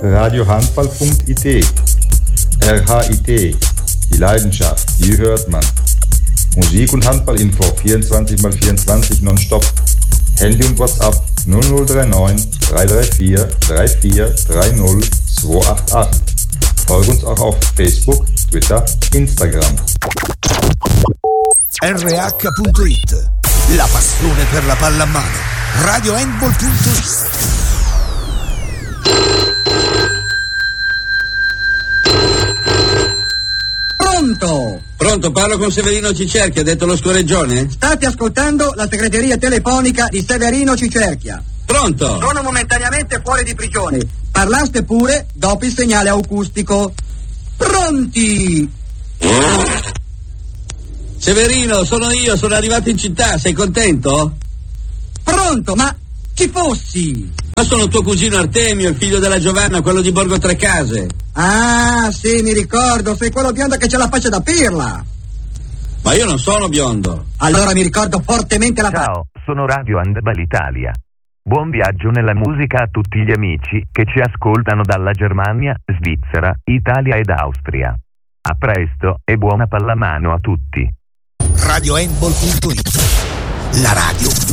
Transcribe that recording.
radiohandball.it. RHIT, die Leidenschaft, die hört man. Musik- und Handballinfo 24x24 nonstop. Handy und WhatsApp 0039 334 3430 288. Folge uns auch auf Facebook, Twitter, Instagram. RH.it, la passione per la pallamano. radiohandball.it. Pronto? Pronto, parlo con Severino Cicerchia, ha detto lo scorreggione? State ascoltando la segreteria telefonica di Severino Cicerchia. Pronto? Sono momentaneamente fuori di prigione. Parlaste pure dopo il segnale acustico. Pronti? Severino, sono io, sono arrivato in città, sei contento? Pronto, ma chi fossi? Ma sono tuo cugino Artemio, il figlio della Giovanna, quello di Borgo Trecase. Ah, sì, mi ricordo, sei quello biondo che c'ha la faccia da pirla. Ma io non sono biondo. Allora mi ricordo fortemente la faccia. Ciao, sono Radio Handball Italia. Buon viaggio nella musica a tutti gli amici che ci ascoltano dalla Germania, Svizzera, Italia ed Austria. A presto e buona pallamano a tutti. radiohandball.it, la radio